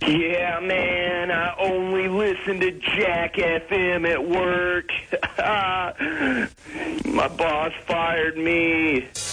Yeah, man, I only listen to Jack FM at work. My boss fired me.